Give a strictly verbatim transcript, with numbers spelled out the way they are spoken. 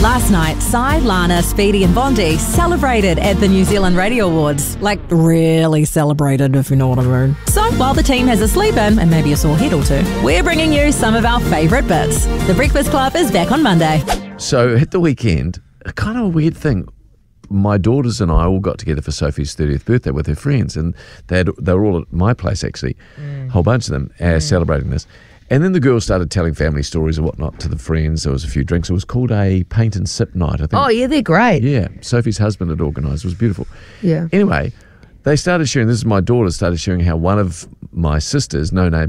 Last night, Sai, Lana, Speedy and Bondi celebrated at the New Zealand Radio Awards. Like, really celebrated, if you know what I mean. So, while the team has a sleep in and maybe a sore head or two, we're bringing you some of our favourite bits. The Breakfast Club is back on Monday. So, at the weekend, a kind of a weird thing. My daughters and I all got together for Sophie's thirtieth birthday with her friends, and they had, they were all at my place, actually, mm. a whole bunch of them, uh, mm. celebrating this. And then the girls started telling family stories and whatnot to the friends. There was a few drinks. It was called a paint and sip night, I think. Oh, yeah, they're great. Yeah. Sophie's husband had organised. It was beautiful. Yeah. Anyway, they started sharing, this is my daughter, started sharing how one of my sisters, no name